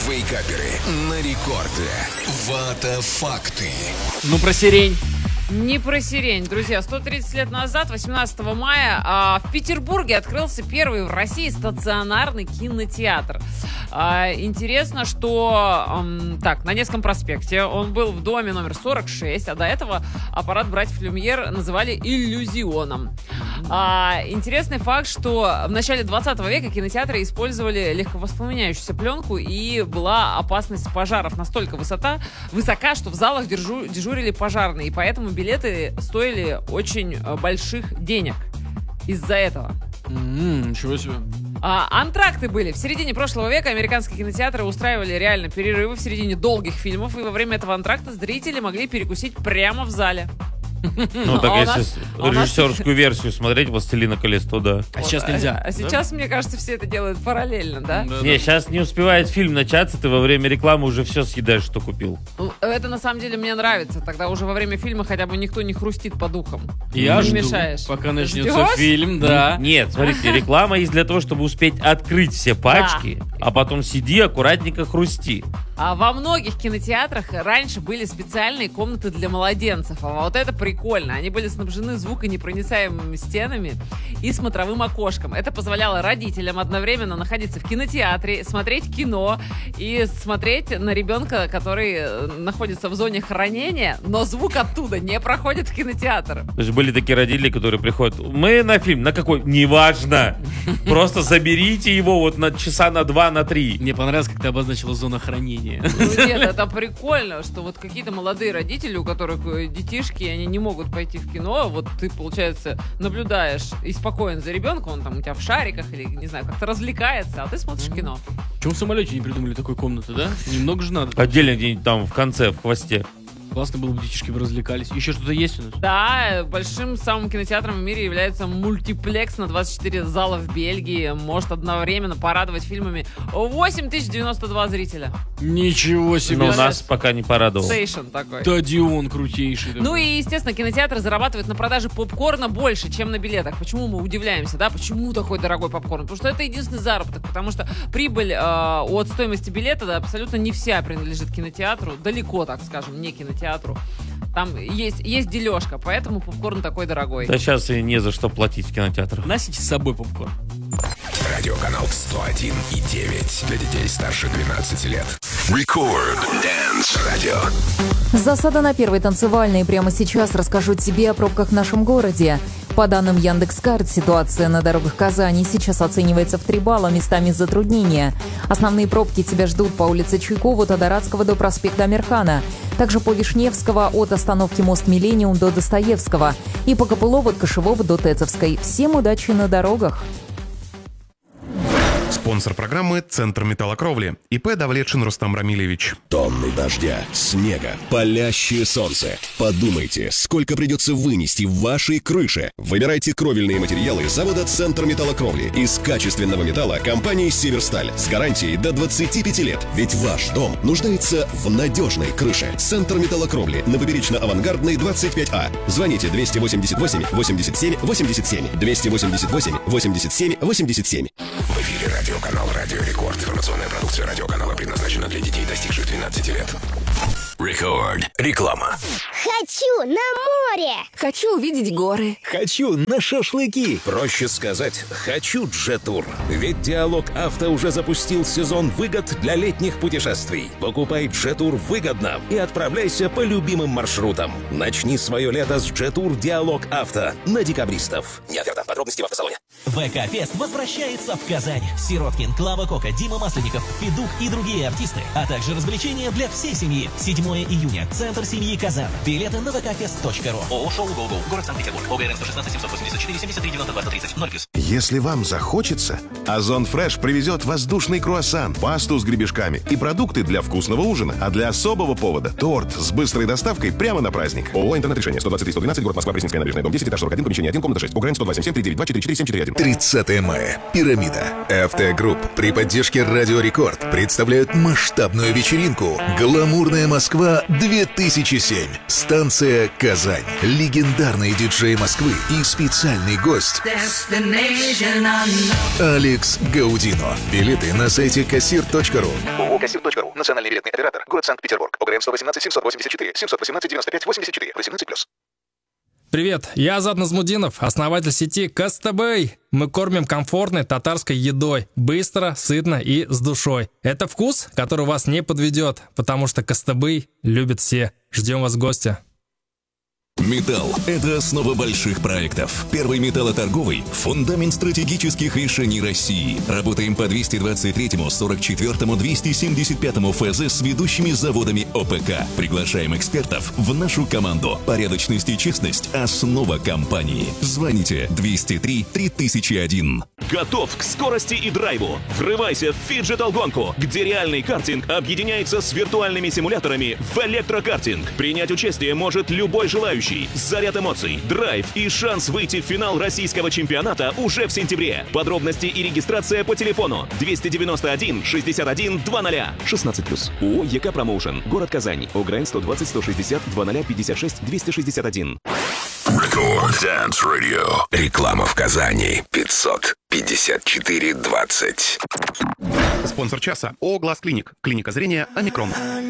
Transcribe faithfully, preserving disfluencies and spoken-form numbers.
Вейкаперы на рекорде. Вата факты. Ну, про сирень. Не про сирень, друзья. сто тридцать лет назад, восемнадцатого мая, а, в Петербурге открылся первый в России стационарный кинотеатр. А, интересно, что ам, так, на Невском проспекте он был в доме номер сорок шесть, а до этого аппарат братьев Люмьер называли иллюзионом. А, интересный факт, что в начале двадцатого века кинотеатры использовали легковоспламеняющуюся пленку, и была опасность пожаров настолько высота, высока, что в залах держу, дежурили пожарные, и поэтому билеты стоили очень больших денег из-за этого. Mm, ничего себе. А, антракты были. В середине прошлого века американские кинотеатры устраивали реально перерывы в середине долгих фильмов, и во время этого антракта зрители могли перекусить прямо в зале. Ну, так а если нас, режиссерскую нас... версию смотреть, «Властелина колец», то да. А сейчас нельзя. А, а сейчас, да? Мне кажется, все это делают параллельно, да? да не, да. сейчас не успевает фильм начаться, ты во время рекламы уже все съедаешь, что купил. Это на самом деле мне нравится. Тогда уже во время фильма хотя бы никто не хрустит по духам. Я не жду, мешаешь. пока начнется Ждешь? фильм, да. Нет, смотрите, реклама есть для того, чтобы успеть открыть все пачки, да. А потом сиди, аккуратненько хрусти. А во многих кинотеатрах раньше были специальные комнаты для младенцев. А вот это прикольно. Они были снабжены звуконепроницаемыми стенами и смотровым окошком. Это позволяло родителям одновременно находиться в кинотеатре, смотреть кино и смотреть на ребенка, который находится в зоне хранения, но звук оттуда не проходит в кинотеатр. Даже были такие родители, которые приходят: мы на фильм, на какой? Неважно. Просто заберите его вот на часа на два, на три. Мне понравилось, как ты обозначила зона хранения. Ну нет, это прикольно, что вот какие-то молодые родители, у которых детишки, они не могут пойти в кино, вот ты, получается, наблюдаешь и спокоен за ребенком, он там у тебя в шариках или, не знаю, как-то развлекается, а ты смотришь кино. Почему в самолете не придумали такой комнаты, да? Немного же надо. Отдельно где-нибудь там в конце, в хвосте. Классно было бы, детишки бы развлекались. Еще что-то есть у нас? Да, большим самым кинотеатром в мире является мультиплекс на двадцать четыре зала в Бельгии. Может одновременно порадовать фильмами восемь тысяч девяносто два зрителя. Ничего себе. Но нас пока не порадовал. Стейшн такой. Стадион крутейший. Такой. Ну и, естественно, кинотеатры зарабатывают на продаже попкорна больше, чем на билетах. Почему мы удивляемся, да? Почему такой дорогой попкорн? Потому что это единственный заработок. Потому что прибыль э, от стоимости билета, да, абсолютно не вся принадлежит кинотеатру. Далеко, так скажем, не кинотеатру. Там есть, есть дележка, поэтому попкорн такой дорогой. Да сейчас и не за что платить в кинотеатрах. Носите с собой попкорн. Радиоканал сто один и девять для детей старше двенадцати лет. Record Dance Radio. Засада на первой танцевальной. Прямо сейчас расскажу тебе о пробках в нашем городе. По данным Яндекс.Карт, ситуация на дорогах Казани сейчас оценивается в три балла, местами затруднения. Основные пробки тебя ждут по улице Чуйкова от Адаратского до проспекта Амирхана. Также по Вишневского от остановки Мост Миллениум до Достоевского. И по Копылову от Кошевого до Тецовской. Всем удачи на дорогах! Спонсор программы — Центр металлокровли. ИП Давлетшин Рустам Рамилевич. Тонны дождя, снега, палящее солнце. Подумайте, сколько придется вынести в вашей крыше. Выбирайте кровельные материалы завода «Центр металлокровли» из качественного металла компании «Северсталь» с гарантией до двадцати пяти лет. Ведь ваш дом нуждается в надежной крыше. «Центр металлокровли» на Поперечно-Авангардной, двадцать пять А. Звоните двести восемьдесят восемь восемьдесят семь восемьдесят семь. двести восемьдесят восемь восемьдесят семь восемьдесят семь. В эфире радиоканал «Радио Рекорд». Информационная продукция радиоканала предназначена для детей, достигших двенадцати лет. Рекорд. Реклама. Хочу на море. Хочу увидеть горы. Хочу на шашлыки. Проще сказать, хочу Джетур. Ведь Диалог Авто уже запустил сезон выгод для летних путешествий. Покупай Джетур выгодно и отправляйся по любимым маршрутам. Начни свое лето с Джетур Диалог Авто на декабристов. Не оферта. Подробности в автосалоне. ВК-фест возвращается в Казань. Сироткин, Клава Кока, Дима Масленников, Федук и другие артисты, а также развлечения для всей семьи. седьмого июня. Центр семьи Казан. Билеты на вкфест точка ру. ООО «Шоу Гоу Гоу». Город Санкт-Петербург. ОГРН сто шестнадцать семьсот восемьдесят четыре семьдесят три девяносто два сто тридцать. ноль плюс. Если вам захочется, Озон Фреш привезет воздушный круассан, пасту с гребешками и продукты для вкусного ужина. А для особого повода – торт с быстрой доставкой прямо на праздник. ООО «Интернет-решение». сто двадцать три сто двенадцать. Город Москва. Пресненская набережная. Дом десять. Этаж сорок один. Помещение один. Комната шесть. ОГРН сто два семь семь три девять два четыре четыре семь четыре один. тридцатого мая. Пирамида. Автогрупп при поддержке Радио Рекорд представляют масштабную вечеринку «Гламурная Москва». Москва две тысячи семь. Станция Казань. Легендарные диджеи Москвы и специальный гость Алекс Гаудино. Билеты на сайте кассир точка ру. ООО «Кассир точка ру». Национальный билетный оператор. Город Санкт-Петербург. ОГРН сто восемнадцать семьсот восемьдесят четыре семьсот восемнадцать девяносто пять восемьдесят четыре. восемнадцать плюс. Привет, я Азат Назмудинов, основатель сети Кастабэй. Мы кормим комфортной татарской едой, быстро, сытно и с душой. Это вкус, который вас не подведет, потому что Кастабэй любят все. Ждем вас в гости. Металл – это основа больших проектов. Первый металлоторговый – фундамент стратегических решений России. Работаем по двести двадцать третьему, сорок четвёртому, двести семьдесят пятому ФЗ с ведущими заводами ОПК. Приглашаем экспертов в нашу команду. Порядочность и честность – основа компании. Звоните двести три три тысячи один. Готов к скорости и драйву? Врывайся в фиджитал-гонку, где реальный картинг объединяется с виртуальными симуляторами в электрокартинг. Принять участие может любой желающий. Заряд эмоций, драйв и шанс выйти в финал российского чемпионата уже в сентябре. Подробности и регистрация по телефону двести девяносто один шестьдесят один двадцать. шестнадцать плюс. ООО «ЕК Промоушен». Город Казань. ОГРН сто двадцать сто шестьдесят двадцать пятьдесят шесть двести шестьдесят один. Record Dance Radio. Реклама в Казани. пятьсот пятьдесят четыре двадцать. Спонсор часа ООО «Глаз Клиник». Клиника зрения «Омикрон».